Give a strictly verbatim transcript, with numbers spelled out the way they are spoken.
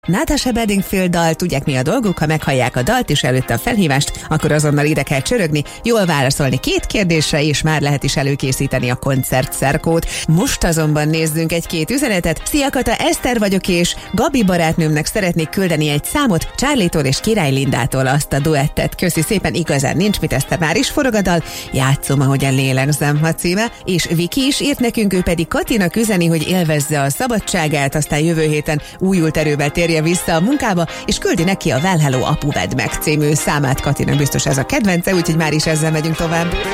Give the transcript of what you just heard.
Natasha Bedingfield dal, tudják mi a dolguk, ha meghallják a dalt és előtte a felhívást, akkor azonnal ide kell csörögni, jól válaszolni két kérdésre, és már lehet is előkészíteni a koncertszerkót. Most azonban nézzünk egy-két üzenetet. Szia Kata, Eszter vagyok, és Gabi barátnőmnek szeretnék küldeni egy számot, Charlie-tól és Király Lindától azt a duettet. Köszi szépen, igazán nincs mit, Eszter, már is forog a dal, játszom, ahogyan lélegzem a címe, és Viki is írt nekünk, ő pedig Katinak üzeni, hogy élvezze a szabadságát, aztán jövő héten újult erővel térje vissza a munkába, és küldi neki a Well Hello, Apu Vedd Meg című számát. Katinak biztos ez a kedvence, úgyhogy már is ezzel megyünk tovább.